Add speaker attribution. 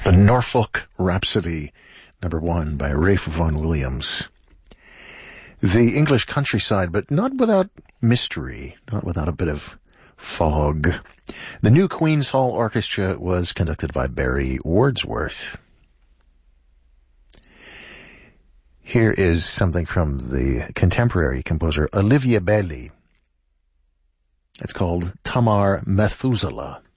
Speaker 1: The Norfolk Rhapsody, #1 by Ralph Vaughan Williams. The English countryside, but not without mystery, not without a bit of fog. The new Queen's Hall Orchestra was conducted by Barry Wordsworth. Here is something from the contemporary composer Olivia Belli. It's called Tamar Methuselah.